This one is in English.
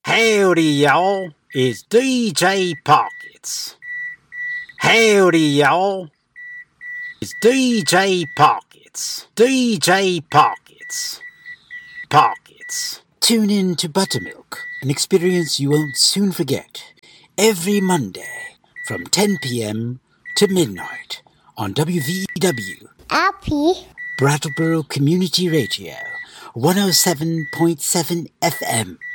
Howdy, y'all. It's DJ Pockets. Howdy, y'all. It's DJ Pockets. DJ Pockets. Pockets. Tune in to Buttermilk, an experience you won't soon forget. Every Monday from 10 p.m. to midnight on WVEW. Brattleboro Community Radio, 107.7 FM.